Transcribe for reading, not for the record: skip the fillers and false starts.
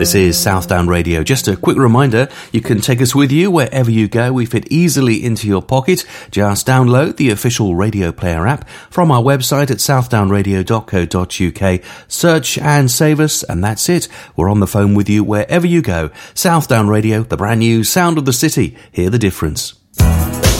This is Southdown Radio. Just a quick reminder, you can take us with you wherever you go. We fit easily into your pocket. Just download the official Radio Player app from our website at southdownradio.co.uk. Search and save us, and that's it. We're on the phone with you wherever you go. Southdown Radio, the brand new sound of the city. Hear the difference.